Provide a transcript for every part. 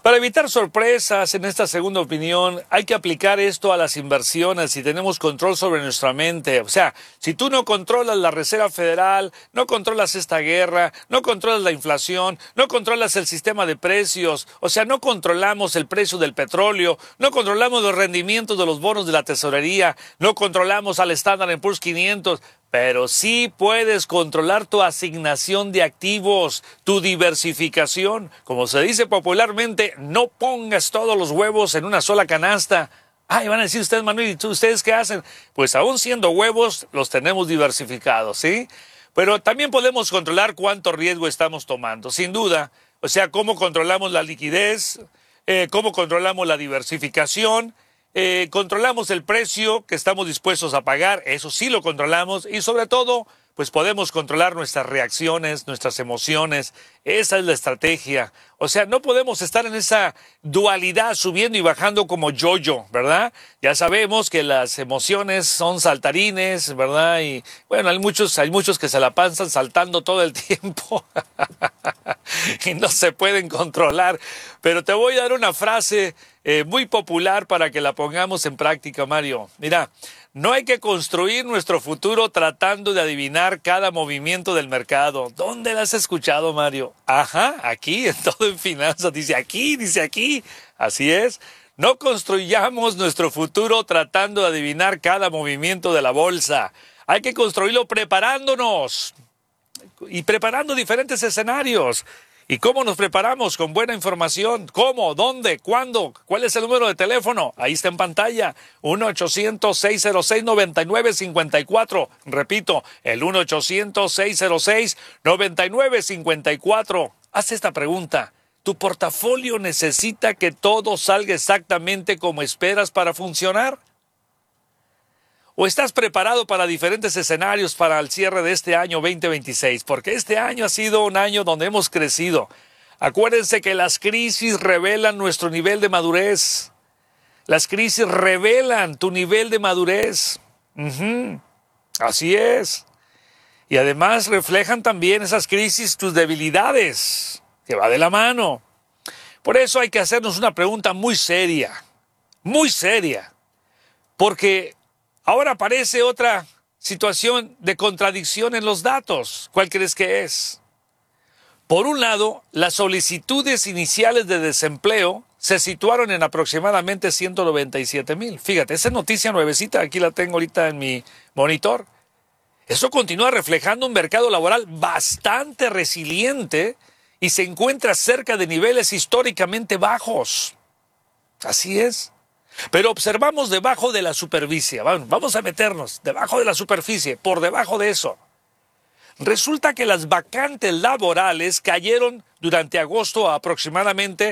Para evitar sorpresas en esta segunda opinión, hay que aplicar esto a las inversiones si tenemos control sobre nuestra mente. O sea, si tú no controlas la Reserva Federal, no controlas esta guerra, no controlas la inflación, no controlas el sistema de precios, o sea, no controlamos el precio del petróleo, no controlamos los rendimientos de los bonos de la tesorería, no controlamos al Standard & Poor's 500, pero sí puedes controlar tu asignación de activos, tu diversificación. Como se dice popularmente, no pongas todos los huevos en una sola canasta. Ay, van a decir ustedes, Manuel, ¿y ustedes qué hacen? Pues aún siendo huevos, los tenemos diversificados, ¿sí? Pero también podemos controlar cuánto riesgo estamos tomando, sin duda. O sea, cómo controlamos la liquidez, cómo controlamos la diversificación, controlamos el precio que estamos dispuestos a pagar, eso sí lo controlamos, y sobre todo, pues podemos controlar nuestras reacciones, nuestras emociones. Esa es la estrategia. O sea, no podemos estar en esa dualidad subiendo y bajando como yo-yo, ¿verdad? Ya sabemos que las emociones son saltarines, ¿verdad? Y bueno, hay muchos que se la pasan saltando todo el tiempo y no se pueden controlar. Pero te voy a dar una frase muy popular para que la pongamos en práctica, Mario. Mira, no hay que construir nuestro futuro tratando de adivinar cada movimiento del mercado. ¿Dónde la has escuchado, Mario? Ajá, aquí, en Todo en Finanzas. Dice aquí. Así es. No construyamos nuestro futuro tratando de adivinar cada movimiento de la bolsa. Hay que construirlo preparándonos y preparando diferentes escenarios. ¿Y cómo nos preparamos? Con buena información. ¿Cómo? ¿Dónde? ¿Cuándo? ¿Cuál es el número de teléfono? Ahí está en pantalla. 1-800-606-9954. Repito, el 1-800-606-9954. Haz esta pregunta. ¿Tu portafolio necesita que todo salga exactamente como esperas para funcionar? ¿O estás preparado para diferentes escenarios para el cierre de este año 2026? Porque este año ha sido un año donde hemos crecido. Acuérdense que las crisis revelan nuestro nivel de madurez. Las crisis revelan tu nivel de madurez. Así es. Y además reflejan también esas crisis tus debilidades, que va de la mano. Por eso hay que hacernos una pregunta muy seria. Porque ahora aparece otra situación de contradicción en los datos. ¿Cuál crees que es? Por un lado, las solicitudes iniciales de desempleo se situaron en aproximadamente 197,000. Fíjate, esa noticia nuevecita, aquí la tengo ahorita en mi monitor. Eso continúa reflejando un mercado laboral bastante resiliente y se encuentra cerca de niveles históricamente bajos. Así es. Pero observamos debajo de la superficie, vamos a meternos debajo de la superficie, por debajo de eso. Resulta que las vacantes laborales cayeron durante agosto a aproximadamente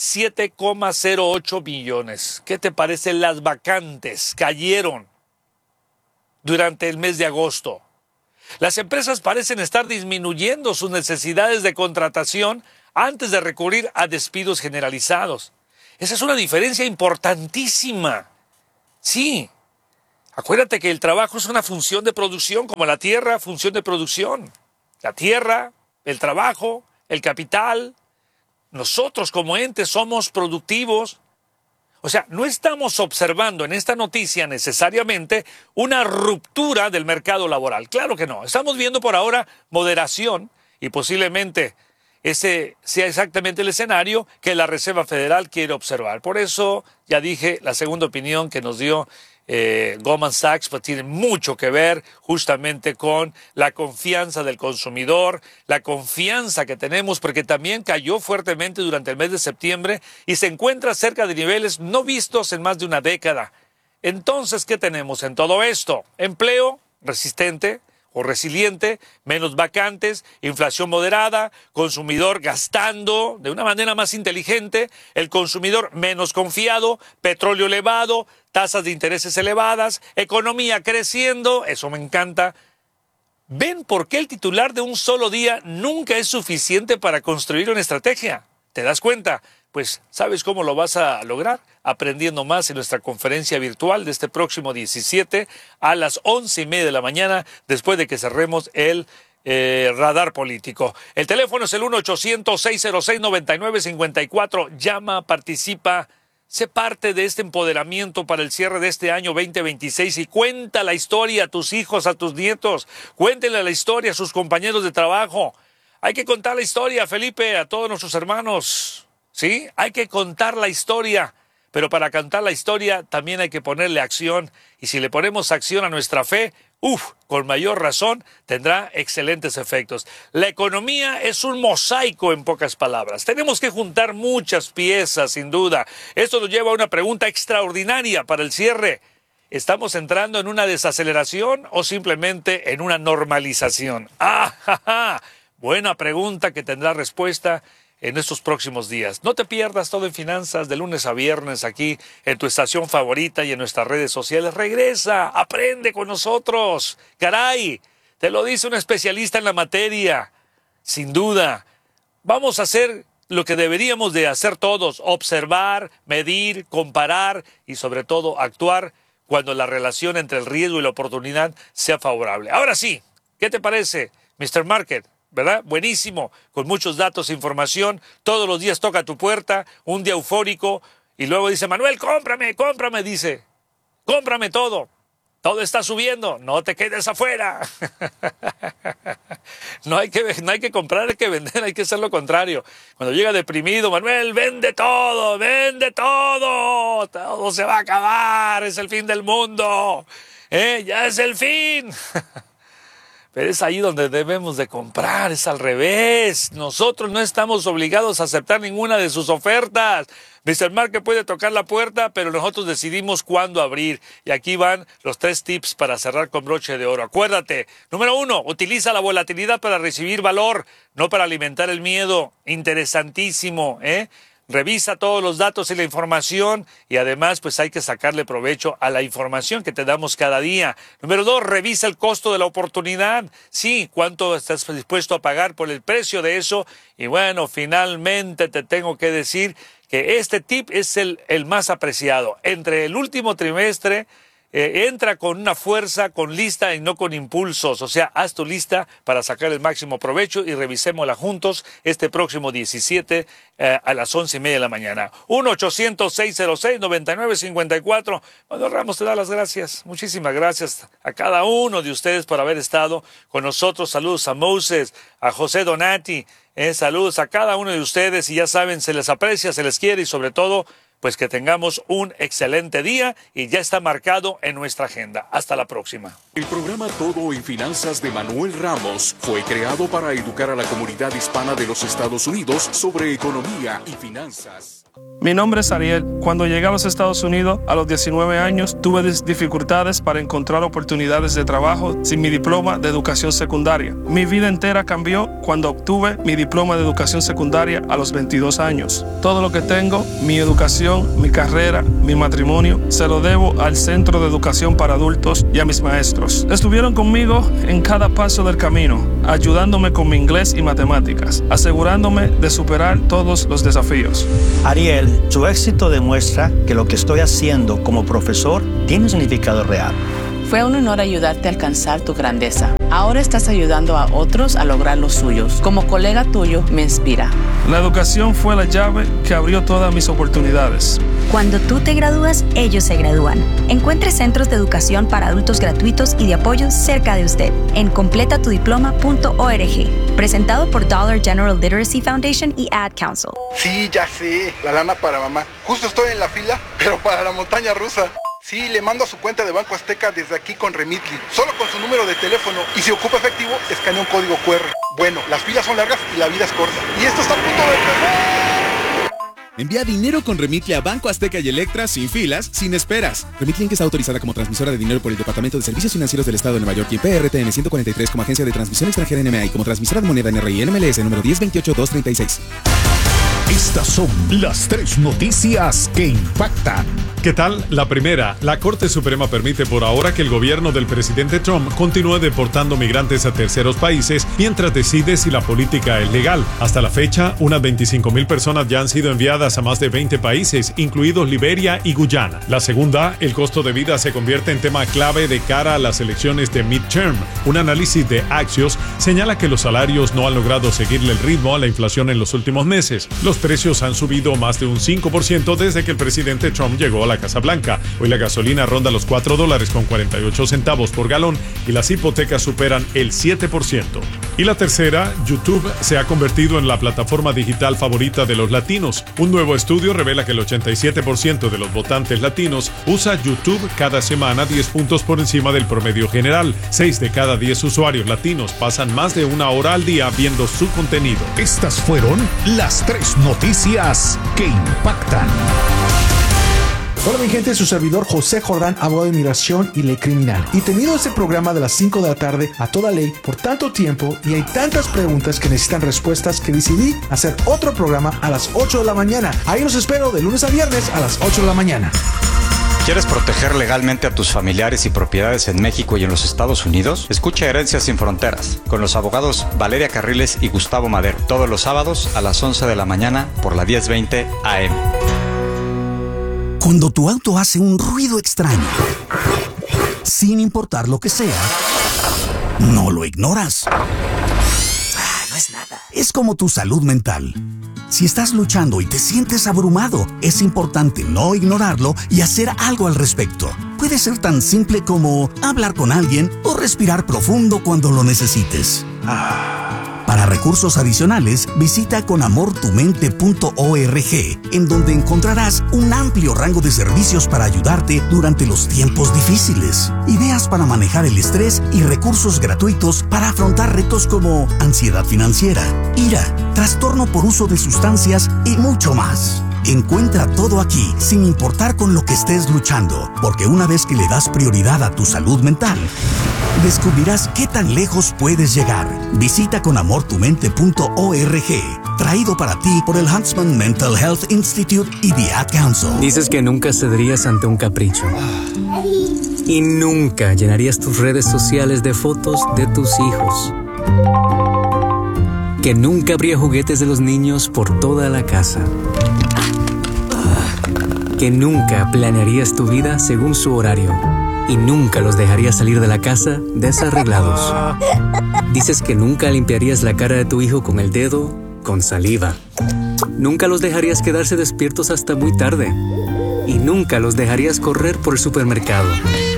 7,08 millones. ¿Qué te parece? Las vacantes cayeron durante el mes de agosto. Las empresas parecen estar disminuyendo sus necesidades de contratación antes de recurrir a despidos generalizados. Esa es una diferencia importantísima. Sí, acuérdate que el trabajo es una función de producción, como la tierra, función de producción. La tierra, el trabajo, el capital. Nosotros como entes somos productivos. O sea, no estamos observando en esta noticia necesariamente una ruptura del mercado laboral. Claro que no. Estamos viendo por ahora moderación y posiblemente ese sea exactamente el escenario que la Reserva Federal quiere observar. Por eso, ya dije, la segunda opinión que nos dio Goldman Sachs pues tiene mucho que ver justamente con la confianza del consumidor, la confianza que tenemos, porque también cayó fuertemente durante el mes de septiembre y se encuentra cerca de niveles no vistos en más de una década. Entonces, ¿qué tenemos en todo esto? Empleo resistente o resiliente, menos vacantes, inflación moderada, consumidor gastando de una manera más inteligente, el consumidor menos confiado, petróleo elevado, tasas de intereses elevadas, economía creciendo, eso me encanta. ¿Ven por qué el titular de un solo día nunca es suficiente para construir una estrategia? ¿Te das cuenta? Pues, ¿sabes cómo lo vas a lograr? Aprendiendo más en nuestra conferencia virtual de este próximo 17 a las 11:30 de la mañana, después de que cerremos el radar político. El teléfono es el 1-800-606-9954. Llama, participa, sé parte de este empoderamiento para el cierre de este año 2026 y cuenta la historia a tus hijos, a tus nietos. Cuéntenle la historia a sus compañeros de trabajo. Hay que contar la historia, Felipe, a todos nuestros hermanos. ¿Sí? Hay que contar la historia. Pero para contar la historia también hay que ponerle acción. Y si le ponemos acción a nuestra fe, con mayor razón tendrá excelentes efectos. La economía es un mosaico, en pocas palabras. Tenemos que juntar muchas piezas, sin duda. Esto nos lleva a una pregunta extraordinaria para el cierre. ¿Estamos entrando en una desaceleración o simplemente en una normalización? Buena pregunta que tendrá respuesta en estos próximos días. No te pierdas Todo en Finanzas de lunes a viernes aquí en tu estación favorita y en nuestras redes sociales. Regresa, aprende con nosotros. Caray, te lo dice un especialista en la materia. Sin duda, vamos a hacer lo que deberíamos de hacer todos: observar, medir, comparar y sobre todo actuar cuando la relación entre el riesgo y la oportunidad sea favorable. Ahora sí, ¿qué te parece, Mr. Market? ¿Verdad? Buenísimo, con muchos datos e información. Todos los días toca tu puerta, un día eufórico, y luego dice: Manuel, cómprame, dice. Cómprame todo. Todo está subiendo, no te quedes afuera. No hay que comprar, hay que vender, hay que hacer lo contrario. Cuando llega deprimido: Manuel, vende todo, todo se va a acabar, es el fin del mundo, ya es el fin. Pero es ahí donde debemos de comprar, es al revés. Nosotros no estamos obligados a aceptar ninguna de sus ofertas. Mr. Market puede tocar la puerta, pero nosotros decidimos cuándo abrir. Y aquí van los 3 tips para cerrar con broche de oro. Acuérdate, número 1, utiliza la volatilidad para recibir valor, no para alimentar el miedo. Interesantísimo, Revisa todos los datos y la información y además pues hay que sacarle provecho a la información que te damos cada día. Número 2, revisa el costo de la oportunidad. Sí, cuánto estás dispuesto a pagar por el precio de eso. Y bueno, finalmente te tengo que decir que este tip es el más apreciado. Entre el último trimestre, entra con una fuerza, con lista y no con impulsos. O sea, haz tu lista para sacar el máximo provecho y revisémosla juntos este próximo 17 a las 11:30 de la mañana. 1-800-606-9954. Manuel Ramos te da las gracias. Muchísimas gracias a cada uno de ustedes por haber estado con nosotros. Saludos a Moses, a José Donati. Saludos a cada uno de ustedes y ya saben, se les aprecia, se les quiere y sobre todo, pues que tengamos un excelente día y ya está marcado en nuestra agenda. Hasta la próxima. El programa Todo en Finanzas de Manuel Ramos fue creado para educar a la comunidad hispana de los Estados Unidos sobre economía y finanzas. Mi nombre es Ariel. Cuando llegué a los Estados Unidos a los 19 años, tuve dificultades para encontrar oportunidades de trabajo sin mi diploma de educación secundaria. Mi vida entera cambió cuando obtuve mi diploma de educación secundaria a los 22 años. Todo lo que tengo, mi educación, mi carrera, mi matrimonio, se lo debo al Centro de Educación para Adultos y a mis maestros. Estuvieron conmigo en cada paso del camino, ayudándome con mi inglés y matemáticas, asegurándome de superar todos los desafíos. Ariel, su éxito demuestra que lo que estoy haciendo como profesor tiene un significado real. Fue un honor ayudarte a alcanzar tu grandeza. Ahora estás ayudando a otros a lograr los suyos. Como colega tuyo, me inspira. La educación fue la llave que abrió todas mis oportunidades. Cuando tú te gradúas, ellos se gradúan. Encuentre centros de educación para adultos gratuitos y de apoyo cerca de usted en completatudiploma.org. Presentado por Dollar General Literacy Foundation y Ad Council. Sí, ya sé, la lana para mamá. Justo estoy en la fila, pero para la montaña rusa. Sí, le mando a su cuenta de Banco Azteca desde aquí con Remitly, solo con su número de teléfono, y si ocupa efectivo, escanea un código QR. Bueno, las filas son largas y la vida es corta. Y esto está a punto de empezar. Envía dinero con Remitly a Banco Azteca y Electra sin filas, sin esperas. Remitly, Inc. está autorizada como transmisora de dinero por el Departamento de Servicios Financieros del Estado de Nueva York y PRTN 143 como agencia de transmisión extranjera NMA y como transmisora de moneda NRI NMLS número 1028236. Estas son las 3 noticias que impactan. ¿Qué tal? La primera, la Corte Suprema permite por ahora que el gobierno del presidente Trump continúe deportando migrantes a terceros países mientras decide si la política es legal. Hasta la fecha, unas 25,000 personas ya han sido enviadas a más de 20 países, incluidos Liberia y Guyana. La segunda, el costo de vida se convierte en tema clave de cara a las elecciones de midterm. Un análisis de Axios señala que los salarios no han logrado seguirle el ritmo a la inflación en los últimos meses. Los precios han subido más de un 5% desde que el presidente Trump llegó a la Casa Blanca. Hoy la gasolina ronda los $4.48 por galón y las hipotecas superan el 7%. Y la tercera, YouTube se ha convertido en la plataforma digital favorita de los latinos. Un nuevo estudio revela que el 87% de los votantes latinos usa YouTube cada semana, 10 puntos por encima del promedio general. 6 de cada 10 usuarios latinos pasan más de una hora al día viendo su contenido. Estas fueron las 3 noticias que impactan. Hola mi gente, su servidor José Jordán, abogado de inmigración y ley criminal. Y tenido este programa de las 5 de la tarde a toda ley por tanto tiempo y hay tantas preguntas que necesitan respuestas que decidí hacer otro programa a las 8 de la mañana. Ahí los espero de lunes a viernes a las 8 de la mañana. ¿Quieres proteger legalmente a tus familiares y propiedades en México y en los Estados Unidos? Escucha Herencias sin Fronteras con los abogados Valeria Carriles y Gustavo Madero todos los sábados a las 11 de la mañana por la 1020 AM. Cuando tu auto hace un ruido extraño, sin importar lo que sea, no lo ignoras. No es nada. Es como tu salud mental. Si estás luchando y te sientes abrumado, es importante no ignorarlo y hacer algo al respecto. Puede ser tan simple como hablar con alguien o respirar profundo cuando lo necesites. Para recursos adicionales, visita conamortumente.org, en donde encontrarás un amplio rango de servicios para ayudarte durante los tiempos difíciles, ideas para manejar el estrés y recursos gratuitos para afrontar retos como ansiedad financiera, ira, trastorno por uso de sustancias y mucho más. Encuentra todo aquí, sin importar con lo que estés luchando, porque una vez que le das prioridad a tu salud mental, descubrirás qué tan lejos puedes llegar. Visita conamortumente.org, traído para ti por el Huntsman Mental Health Institute y The Ad Council. Dices que nunca cederías ante un capricho. Y nunca llenarías tus redes sociales de fotos de tus hijos. Que nunca habría juguetes de los niños por toda la casa. Que nunca planearías tu vida según su horario. Y nunca los dejarías salir de la casa desarreglados. Dices que nunca limpiarías la cara de tu hijo con el dedo, con saliva. Nunca los dejarías quedarse despiertos hasta muy tarde. Y nunca los dejarías correr por el supermercado.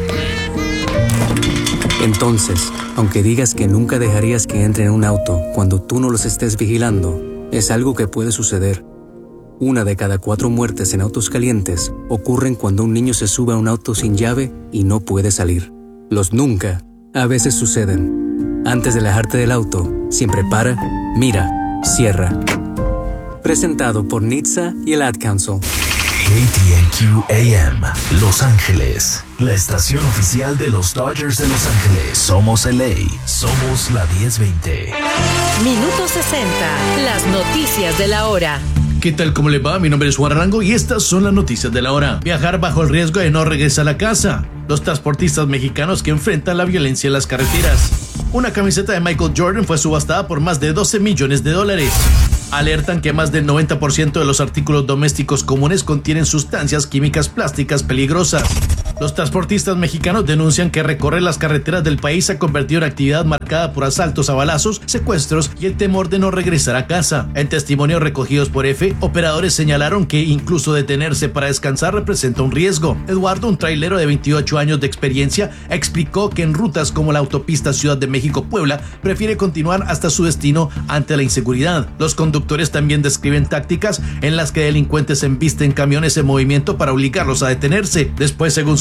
Entonces, aunque digas que nunca dejarías que entren en un auto cuando tú no los estés vigilando, es algo que puede suceder. 1 de cada 4 muertes en autos calientes ocurren cuando un niño se sube a un auto sin llave y no puede salir. Los nunca a veces suceden. Antes de alejarte del auto, siempre para, mira, cierra. Presentado por NHTSA y el Ad Council. KTNQ AM, Los Ángeles, la estación oficial de los Dodgers de Los Ángeles. Somos LA, somos la 1020. Minuto 60, las noticias de la hora. ¿Qué tal? ¿Cómo le va? Mi nombre es Juan Rango y estas son las noticias de la hora. Viajar bajo el riesgo de no regresar a la casa. Los transportistas mexicanos que enfrentan la violencia en las carreteras. Una camiseta de Michael Jordan fue subastada por más de $12 millones. Alertan que más del 90% de los artículos domésticos comunes contienen sustancias químicas plásticas peligrosas. Los transportistas mexicanos denuncian que recorrer las carreteras del país se ha convertido en actividad marcada por asaltos a balazos, secuestros y el temor de no regresar a casa. En testimonios recogidos por EFE, operadores señalaron que incluso detenerse para descansar representa un riesgo. Eduardo, un trailero de 28 años de experiencia, explicó que en rutas como la autopista Ciudad de México-Puebla prefiere continuar hasta su destino ante la inseguridad. Los conductores también describen tácticas en las que delincuentes embisten camiones en movimiento para obligarlos a detenerse. Después, según sus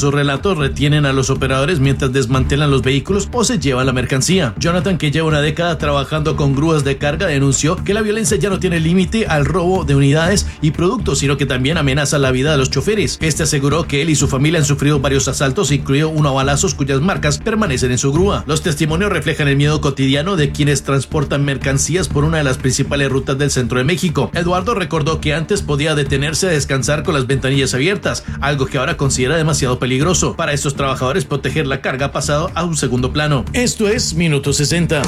sus relatos retienen a los operadores mientras desmantelan los vehículos o se llevan la mercancía. Jonathan, que lleva una década trabajando con grúas de carga, denunció que la violencia ya no tiene límite al robo de unidades y productos, sino que también amenaza la vida de los choferes. Este aseguró que él y su familia han sufrido varios asaltos, incluido uno a balazos, cuyas marcas permanecen en su grúa. Los testimonios reflejan el miedo cotidiano de quienes transportan mercancías por una de las principales rutas del centro de México. Eduardo recordó que antes podía detenerse a descansar con las ventanillas abiertas, algo que ahora considera demasiado peligroso. Para estos trabajadores, proteger la carga ha pasado a un segundo plano. Esto es Minuto 60.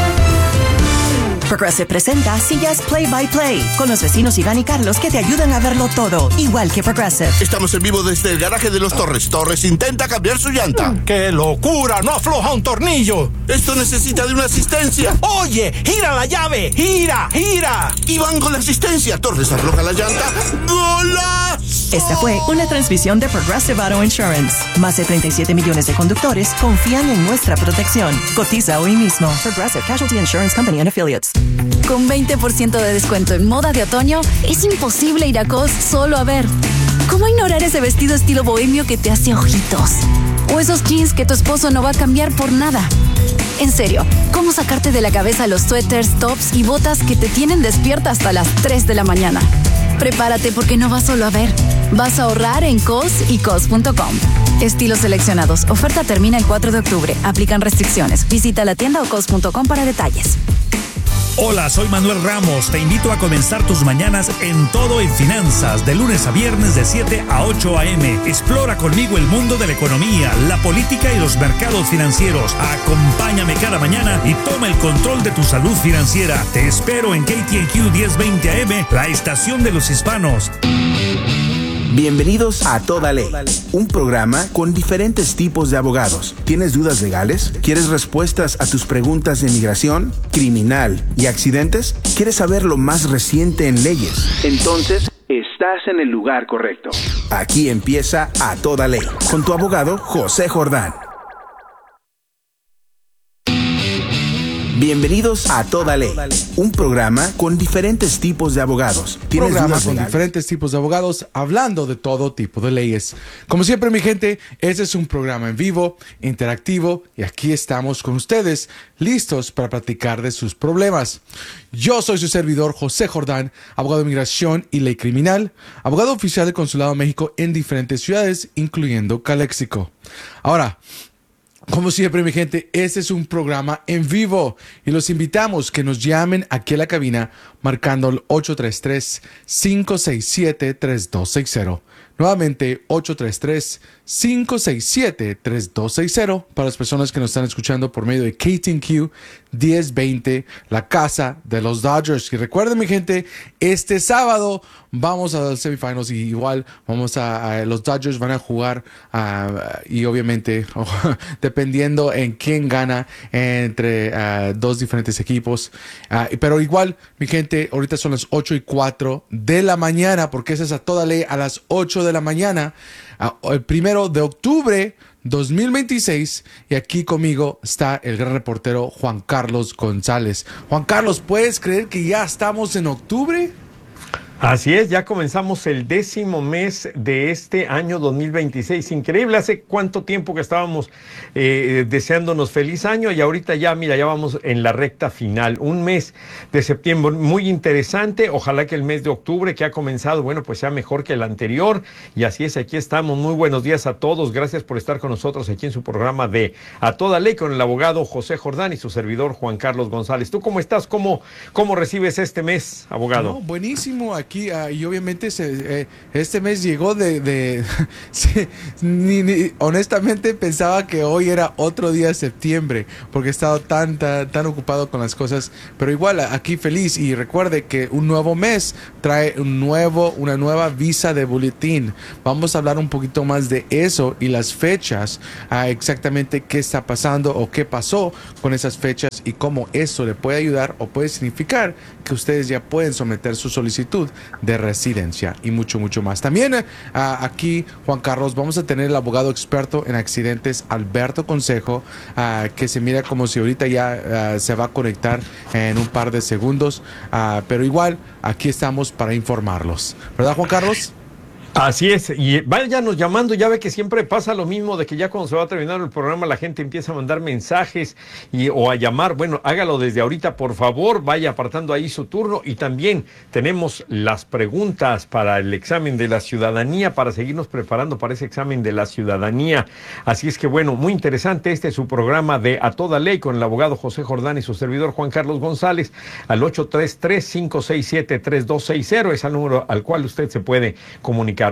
Progressive presenta sillas Play by Play con los vecinos Iván y Carlos que te ayudan a verlo todo, igual que Progressive. Estamos en vivo desde el garaje de los Torres. Torres intenta cambiar su llanta. ¡Qué locura! ¡No afloja un tornillo! Esto necesita de una asistencia. ¡Oye! ¡Gira la llave! ¡Gira! ¡Gira! Iván con la asistencia. Torres afloja la llanta. ¡Golazo! Esta fue una transmisión de Progressive Auto Insurance. Más de 37 millones de conductores confían en nuestra protección. Cotiza hoy mismo. Progressive Casualty Insurance Company and Affiliates. Con 20% de descuento en moda de otoño, es imposible ir a COS solo a ver. ¿Cómo ignorar ese vestido estilo bohemio que te hace ojitos? O esos jeans que tu esposo no va a cambiar por nada. En serio, ¿cómo sacarte de la cabeza los suéteres, tops y botas que te tienen despierta hasta las 3 de la mañana? Prepárate porque no vas solo a ver. Vas a ahorrar en COS y COS.com. Estilos seleccionados. Oferta termina el 4 de octubre. Aplican restricciones. Visita la tienda o COS.com para detalles. Hola, soy Manuel Ramos. Te invito a comenzar tus mañanas en Todo en Finanzas, de lunes a viernes de 7 a 8 a.m. Explora conmigo el mundo de la economía, la política y los mercados financieros. Acompáñame cada mañana y toma el control de tu salud financiera. Te espero en KTNQ 1020 AM, la estación de los hispanos. Bienvenidos a Toda Ley, un programa con diferentes tipos de abogados. ¿Tienes dudas legales? ¿Quieres respuestas a tus preguntas de migración, criminal y accidentes? ¿Quieres saber lo más reciente en leyes? Entonces, estás en el lugar correcto. Aquí empieza A Toda Ley, con tu abogado José Jordán. Bienvenidos a Toda Ley, un programa con diferentes tipos de abogados. Programa con diferentes tipos de abogados, hablando de todo tipo de leyes. Como siempre, mi gente, este es un programa en vivo, interactivo, y aquí estamos con ustedes, listos para platicar de sus problemas. Yo soy su servidor, José Jordán, abogado de inmigración y ley criminal, abogado oficial del Consulado de México en diferentes ciudades, incluyendo Calexico. Ahora, como siempre, mi gente, este es un programa en vivo y los invitamos que nos llamen aquí a la cabina marcando el 833-567-3260. Nuevamente, 833-567-3260 para las personas que nos están escuchando por medio de KTNQ 1020, la casa de los Dodgers. Y recuerden, mi gente, este sábado vamos a los semifinals y igual los Dodgers van a jugar y obviamente dependiendo en quién gana entre dos diferentes equipos. Pero igual, mi gente, ahorita son las 8:04 de la mañana porque esa es A Toda Ley a las 8 de la mañana, el 1 de octubre 2026, y aquí conmigo está el gran reportero Juan Carlos González. Juan Carlos, ¿puedes creer que ya estamos en octubre? Así es, ya comenzamos el 10º mes de este año 2026. Increíble, hace cuánto tiempo que estábamos deseándonos feliz año y ahorita ya, mira, ya vamos en la recta final. Un mes de septiembre muy interesante. Ojalá que el mes de octubre que ha comenzado, bueno, pues sea mejor que el anterior. Y así es, aquí estamos. Muy buenos días a todos. Gracias por estar con nosotros aquí en su programa de A Toda Ley con el abogado José Jordán y su servidor Juan Carlos González. ¿Tú cómo estás? ¿Cómo recibes este mes, abogado? No, buenísimo. Aquí y obviamente este mes llegó honestamente pensaba que hoy era otro día de septiembre porque he estado tan ocupado con las cosas, pero igual aquí feliz. Y recuerde que un nuevo mes trae una nueva visa de boletín. Vamos a hablar un poquito más de eso y las fechas, exactamente qué está pasando o qué pasó con esas fechas y cómo eso le puede ayudar o puede significar que ustedes ya pueden someter su solicitud de residencia y mucho más. También aquí, Juan Carlos, vamos a tener el abogado experto en accidentes Alberto Consejo, que se mira como si ahorita ya se va a conectar en un par de segundos, pero igual aquí estamos para informarlos, ¿verdad, Juan Carlos? Así es, y váyanos llamando, ya ve que siempre pasa lo mismo, de que ya cuando se va a terminar el programa la gente empieza a mandar mensajes o a llamar. Bueno, hágalo desde ahorita, por favor, vaya apartando ahí su turno, y también tenemos las preguntas para el examen de la ciudadanía, para seguirnos preparando para ese examen de la ciudadanía. Así es que bueno, muy interesante este es su programa de A Toda Ley con el abogado José Jordán y su servidor Juan Carlos González, al 833-567-3260, es el número al cual usted se puede comunicar.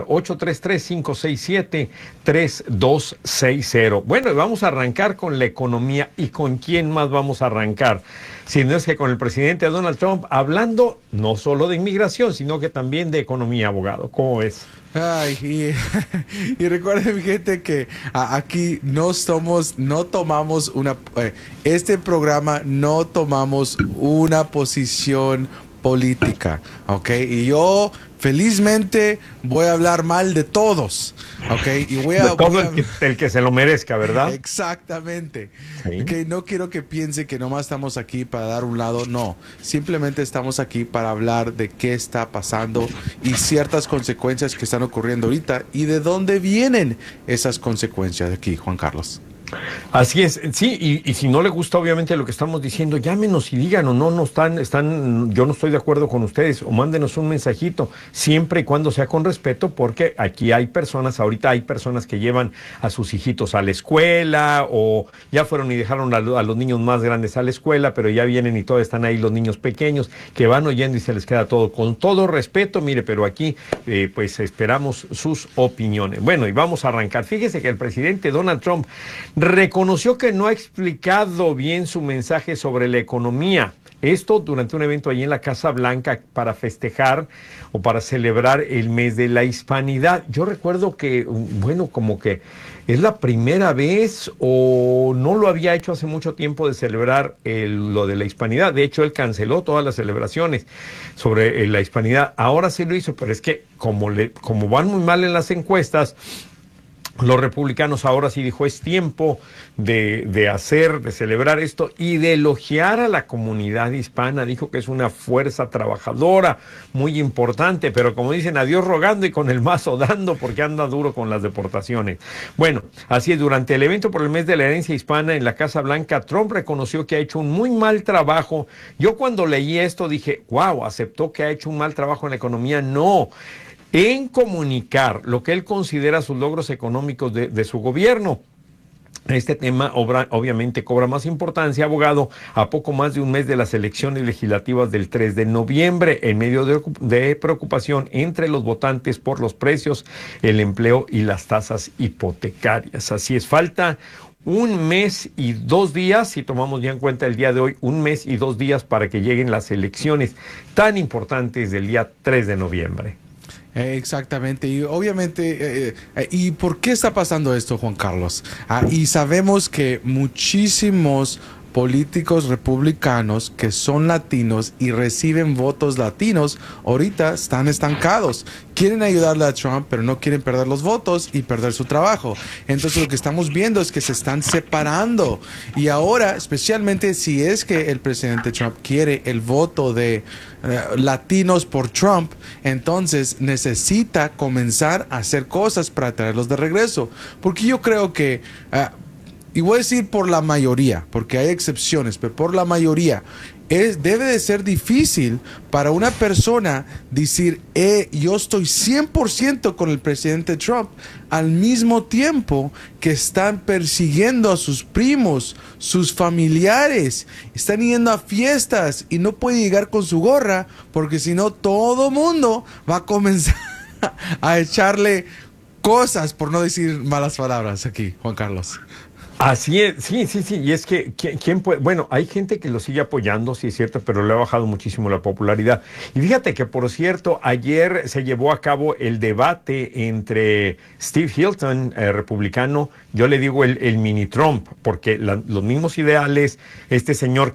833-567-3260. Bueno, y vamos a arrancar con la economía. ¿Y con quién más vamos a arrancar? Si no es que con el presidente Donald Trump, hablando no solo de inmigración, sino que también de economía, abogado. ¿Cómo ves? Ay, y recuerden, mi gente, que aquí no tomamos una... este programa no tomamos una posición política, ¿ok? Y yo felizmente voy a hablar mal de todos, ¿ok? Y el que se lo merezca, ¿verdad? Exactamente. Sí. Okay, no quiero que piense que nomás estamos aquí para dar un lado, no. Simplemente estamos aquí para hablar de qué está pasando y ciertas consecuencias que están ocurriendo ahorita y de dónde vienen esas consecuencias de aquí, Juan Carlos. Así es, sí, y si no le gusta obviamente lo que estamos diciendo, llámenos y díganos, yo no estoy de acuerdo con ustedes, o mándenos un mensajito, siempre y cuando sea con respeto, porque aquí ahorita hay personas que llevan a sus hijitos a la escuela, o ya fueron y dejaron a los niños más grandes a la escuela, pero ya vienen y todavía están ahí los niños pequeños, que van oyendo y se les queda todo, con todo respeto, mire, pero aquí pues esperamos sus opiniones. Bueno, y vamos a arrancar. Fíjese que el presidente Donald Trump reconoció que no ha explicado bien su mensaje sobre la economía. Esto durante un evento allí en la Casa Blanca para festejar o para celebrar el mes de la hispanidad. Yo recuerdo que, bueno, como que es la primera vez o no lo había hecho hace mucho tiempo de celebrar lo de la hispanidad. De hecho, él canceló todas las celebraciones sobre la hispanidad. Ahora sí lo hizo, pero es que como van muy mal en las encuestas, los republicanos ahora sí dijo, es tiempo de celebrar esto y de elogiar a la comunidad hispana. Dijo que es una fuerza trabajadora muy importante, pero como dicen, a Dios rogando y con el mazo dando, porque anda duro con las deportaciones. Bueno, así es, durante el evento por el mes de la herencia hispana en la Casa Blanca, Trump reconoció que ha hecho un muy mal trabajo. Yo cuando leí esto dije, wow, aceptó que ha hecho un mal trabajo en la economía. No, en comunicar lo que él considera sus logros económicos de su gobierno. Este tema obviamente cobra más importancia, abogado, a poco más de un mes de las elecciones legislativas del 3 de noviembre, en medio de preocupación entre los votantes por los precios, el empleo y las tasas hipotecarias. Así es, falta un mes y 2 días, si tomamos ya en cuenta el día de hoy, 1 mes y 2 días para que lleguen las elecciones tan importantes del día 3 de noviembre. Exactamente, y obviamente, ¿y por qué está pasando esto, Juan Carlos? Y sabemos que muchísimos políticos republicanos que son latinos y reciben votos latinos, ahorita están estancados. Quieren ayudarle a Trump, pero no quieren perder los votos y perder su trabajo. Entonces lo que estamos viendo es que se están separando. Y ahora, especialmente si es que el presidente Trump quiere el voto de latinos por Trump, entonces necesita comenzar a hacer cosas para traerlos de regreso. Porque yo creo que... y voy a decir por la mayoría, porque hay excepciones, pero por la mayoría, debe de ser difícil para una persona decir, yo estoy 100% con el presidente Trump, al mismo tiempo que están persiguiendo a sus primos, sus familiares, están yendo a fiestas y no puede llegar con su gorra, porque si no todo mundo va a comenzar a echarle cosas, por no decir malas palabras aquí, Juan Carlos. Así es, sí, y es que, ¿quién puede? Bueno, hay gente que lo sigue apoyando, sí es cierto, pero le ha bajado muchísimo la popularidad. Y fíjate que, por cierto, ayer se llevó a cabo el debate entre Steve Hilton, republicano, yo le digo el mini Trump, porque los mismos ideales, este señor